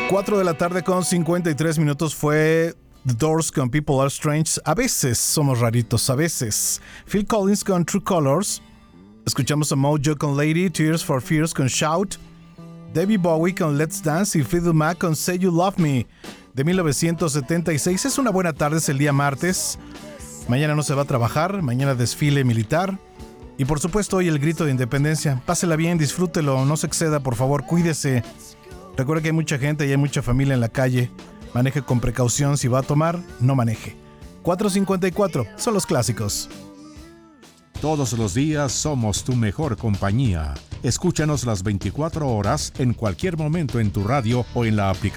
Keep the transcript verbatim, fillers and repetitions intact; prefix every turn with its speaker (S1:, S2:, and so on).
S1: cuatro de la tarde con cincuenta y tres minutos fue The Doors con People Are Strange. A veces somos raritos, a veces. Phil Collins con True Colors. Escuchamos a Mojo con Lady, Tears for Fears con Shout, David Bowie con Let's Dance y Fleetwood Mac con Say You Love Me de mil novecientos setenta y seis. Es una buena tarde, es el día martes. Mañana no se va a trabajar, mañana desfile militar. Y por supuesto hoy el grito de independencia. Pásela bien, disfrútelo, no se exceda, por favor, cuídese. Recuerde que hay mucha gente y hay mucha familia en la calle. Maneje con precaución, si va a tomar, no maneje. cuatro cincuenta y cuatro son los clásicos.
S2: Todos los días somos tu mejor compañía. Escúchanos las veinticuatro horas en cualquier momento en tu radio o en la aplicación